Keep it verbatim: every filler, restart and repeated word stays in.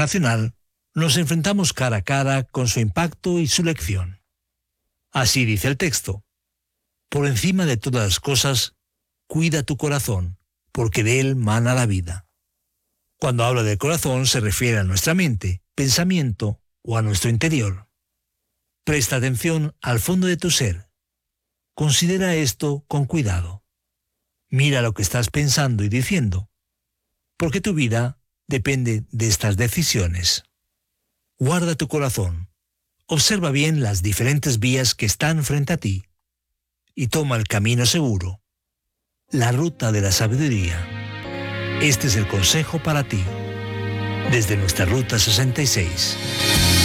racional, nos enfrentamos cara a cara con su impacto y su lección. Así dice el texto: por encima de todas las cosas, cuida tu corazón, porque de él mana la vida. Cuando habla del corazón se refiere a nuestra mente, pensamiento o a nuestro interior. Presta atención al fondo de tu ser. Considera esto con cuidado. Mira lo que estás pensando y diciendo, porque tu vida depende de estas decisiones. Guarda tu corazón. Observa bien las diferentes vías que están frente a ti y toma el camino seguro, la ruta de la sabiduría. Este es el consejo para ti, desde nuestra Ruta sesenta y seis.